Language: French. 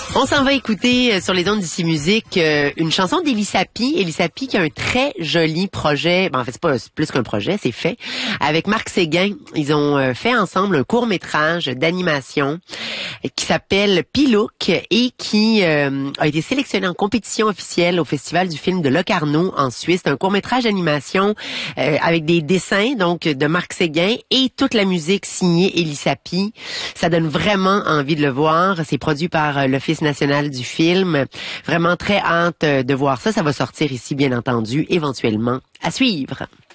On s'en va écouter sur les ondes d'ici musique une chanson d'Élie Sapi. Élie Sapi qui a un très joli projet. Ben, en fait, c'est pas plus qu'un projet, c'est fait. Avec Marc Séguin, ils ont fait ensemble un court-métrage d'animation qui s'appelle Pilouk et qui a été sélectionné en compétition officielle au Festival du film de Locarno en Suisse. C'est un court-métrage d'animation avec des dessins donc de Marc Séguin et toute la musique signée Élie Sapi. Ça donne vraiment envie de le voir. C'est produit par l'Office national du film. Vraiment très hâte de voir ça. Ça va sortir ici, bien entendu, éventuellement à suivre.